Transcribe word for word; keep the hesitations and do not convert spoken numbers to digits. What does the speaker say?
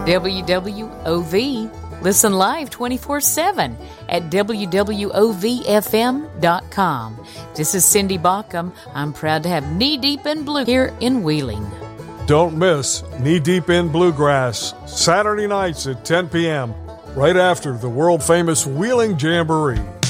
W W O V. Listen live twenty-four seven at W W O V F M dot com. This is Cindy Baucom. I'm proud to have Knee Deep in Blue here in Wheeling. Don't miss Knee Deep in Bluegrass, Saturday nights at ten p.m., right after the world-famous Wheeling Jamboree.